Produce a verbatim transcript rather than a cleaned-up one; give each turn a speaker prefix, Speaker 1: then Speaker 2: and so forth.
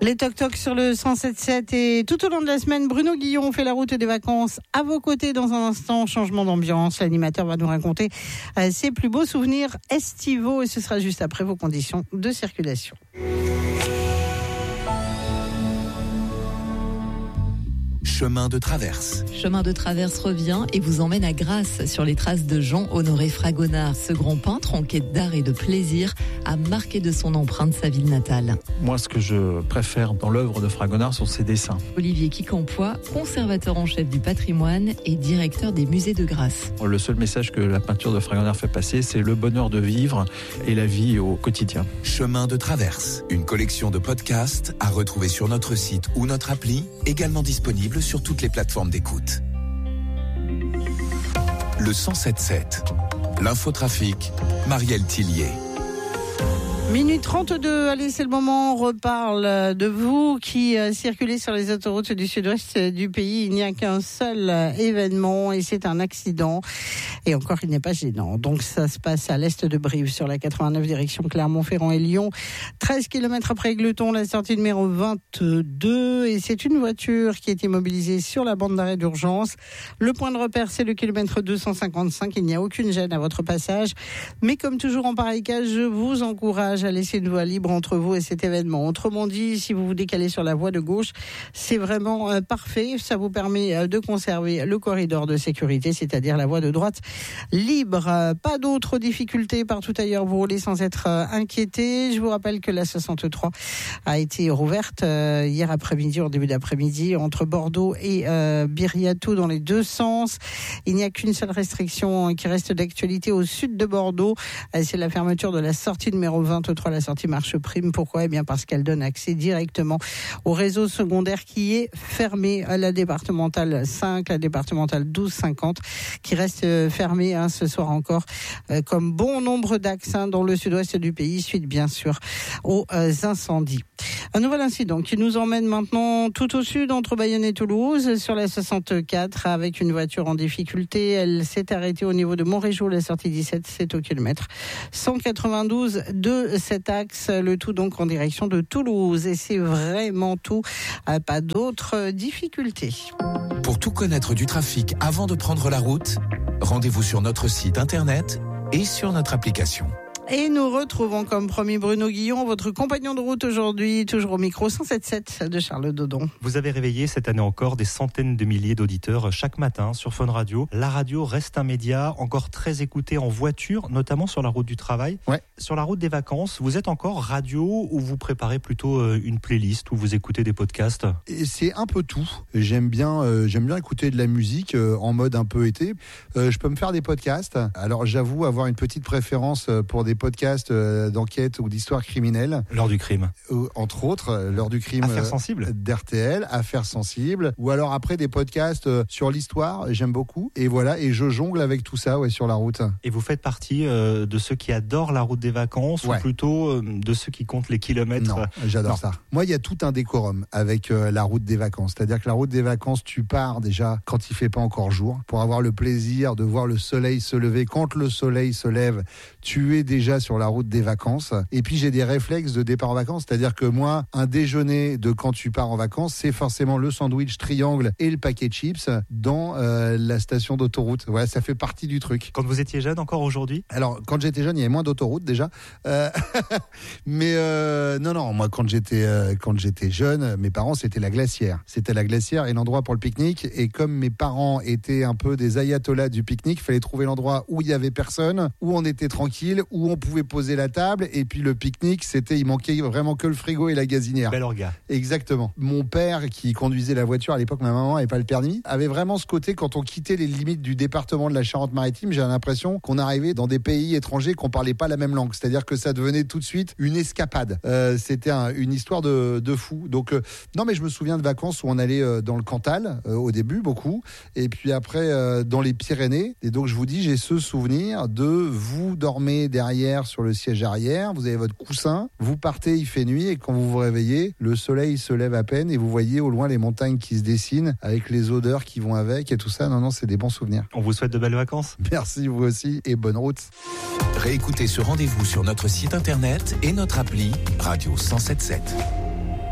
Speaker 1: Les toc-toc sur le cent sept sept et tout au long de la semaine, Bruno Guillon fait la route des vacances à vos côtés. Dans un instant, changement d'ambiance. L'animateur va nous raconter euh, ses plus beaux souvenirs estivaux et ce sera juste après vos conditions de circulation.
Speaker 2: Chemin de traverse.
Speaker 3: Chemin de traverse revient et vous emmène à Grasse, sur les traces de Jean-Honoré Fragonard. Ce grand peintre en quête d'art et de plaisir a marqué de son empreinte sa ville natale.
Speaker 4: Moi, ce que je préfère dans l'œuvre de Fragonard sont ses dessins.
Speaker 3: Olivier Quincampoix, conservateur en chef du patrimoine et directeur des musées de Grasse.
Speaker 4: Le seul message que la peinture de Fragonard fait passer, c'est le bonheur de vivre et la vie au quotidien.
Speaker 2: Chemin de traverse, une collection de podcasts à retrouver sur notre site ou notre appli, également disponible sur toutes les plateformes d'écoute. Le cent sept sept, l'infotrafic, Marielle Tillier.
Speaker 1: Minute trente-deux, allez, c'est le moment, on reparle de vous qui euh, circulez sur les autoroutes du sud-ouest du pays. Il n'y a qu'un seul euh, événement et c'est un accident. Et encore, il n'est pas gênant. Donc, ça se passe à l'est de Brive, sur la quatre-vingt-neuf, direction Clermont-Ferrand et Lyon. treize kilomètres après Égletons, la sortie numéro vingt-deux. Et c'est une voiture qui est immobilisée sur la bande d'arrêt d'urgence. Le point de repère, c'est le kilomètre deux cent cinquante-cinq. Il n'y a aucune gêne à votre passage. Mais comme toujours en pareil cas, je vous encourage à laisser une voie libre entre vous et cet événement. Autrement dit, si vous vous décalez sur la voie de gauche, c'est vraiment euh, parfait. Ça vous permet euh, de conserver le corridor de sécurité, c'est-à-dire la voie de droite libre. Euh, pas d'autres difficultés partout ailleurs. Vous roulez sans être euh, inquiété. Je vous rappelle que la soixante-trois a été rouverte euh, hier après-midi, en début d'après-midi, entre Bordeaux et euh, Biriatou dans les deux sens. Il n'y a qu'une seule restriction qui reste d'actualité au sud de Bordeaux. Euh, c'est la fermeture de la sortie numéro vingt-trois, la sortie Marche Prime. Pourquoi ? Eh bien parce qu'elle donne accès directement au réseau secondaire qui est fermé, à la départementale cinq, la départementale douze cinquante, qui reste fermée hein, ce soir encore, euh, comme bon nombre d'axes hein, dans le sud-ouest du pays, suite bien sûr aux euh, incendies. Un nouvel incident qui nous emmène maintenant tout au sud, entre Bayonne et Toulouse, sur la soixante-quatre, avec une voiture en difficulté. Elle s'est arrêtée au niveau de Montrégeau, la sortie dix-sept, c'est au kilomètre cent quatre-vingt-douze de cet axe, le tout donc en direction de Toulouse. Et c'est vraiment tout, pas d'autres difficultés.
Speaker 2: Pour tout connaître du trafic avant de prendre la route, rendez-vous sur notre site internet et sur notre application.
Speaker 1: Et nous retrouvons comme promis Bruno Guillon, votre compagnon de route aujourd'hui, toujours au micro cent sept sept de Charles Dodon.
Speaker 5: Vous avez réveillé cette année encore des centaines de milliers d'auditeurs chaque matin sur Fun Radio. La radio reste un média encore très écouté en voiture, notamment sur la route du travail.
Speaker 6: Ouais.
Speaker 5: Sur la route des vacances, vous êtes encore radio ou vous préparez plutôt une playlist ou vous écoutez des podcasts ?
Speaker 6: Et c'est un peu tout. J'aime bien, euh, j'aime bien écouter de la musique euh, en mode un peu été. Euh, je peux me faire des podcasts. Alors j'avoue avoir une petite préférence pour des podcasts euh, d'enquête ou d'histoire criminelle.
Speaker 5: L'heure du crime.
Speaker 6: Euh, entre autres, euh, l'heure du crime.
Speaker 5: Affaires sensibles.
Speaker 6: Euh, d'R T L, Affaires sensibles. Ou alors après des podcasts euh, sur l'histoire, j'aime beaucoup. Et voilà, et je jongle avec tout ça ouais, sur la route.
Speaker 5: Et vous faites partie euh, de ceux qui adorent la route des vacances ouais. ou plutôt euh, de ceux qui comptent les kilomètres ?
Speaker 6: Non, j'adore non. ça. Moi, il y a tout un décorum avec euh, la route des vacances. C'est-à-dire que la route des vacances, tu pars déjà quand il fait pas encore jour pour avoir le plaisir de voir le soleil se lever. Quand le soleil se lève, tu es déjà sur la route des vacances. Et puis j'ai des réflexes de départ en vacances, c'est-à-dire que moi, un déjeuner de quand tu pars en vacances, c'est forcément le sandwich triangle et le paquet de chips dans euh, la station d'autoroute. Ouais, ça fait partie du truc.
Speaker 5: Quand vous étiez jeune encore aujourd'hui ?
Speaker 6: Alors quand j'étais jeune, il y avait moins d'autoroutes déjà. Euh, mais euh, non, non, moi quand j'étais euh, quand j'étais jeune, mes parents c'était la Glacière. C'était la Glacière et l'endroit pour le pique-nique. Et comme mes parents étaient un peu des ayatollahs du pique-nique, il fallait trouver l'endroit où il y avait personne, où on était tranquille, où on pouvait poser la table. Et puis le pique-nique, c'était, il manquait vraiment que le frigo et la gazinière.
Speaker 5: Bel orga.
Speaker 6: Exactement. Mon père qui conduisait la voiture à l'époque, ma maman n'avait pas le permis, avait vraiment ce côté quand on quittait les limites du département de la Charente-Maritime, j'ai l'impression qu'on arrivait dans des pays étrangers qu'on parlait pas la même langue. C'est-à-dire que ça devenait tout de suite une escapade. Euh, c'était un, une histoire de, de fou. Donc euh, non, mais je me souviens de vacances où on allait euh, dans le Cantal euh, au début beaucoup, et puis après euh, dans les Pyrénées. Et donc je vous dis, j'ai ce souvenir de vous dormez derrière sur le siège arrière, vous avez votre coussin, vous partez, il fait nuit, et quand vous vous réveillez, le soleil se lève à peine et vous voyez au loin les montagnes qui se dessinent avec les odeurs qui vont avec et tout ça. Non, non, c'est des bons souvenirs.
Speaker 5: On vous souhaite de belles vacances.
Speaker 6: Merci, vous aussi, et bonne route.
Speaker 2: Réécoutez ce rendez-vous sur notre site internet et notre appli Radio cent sept sept.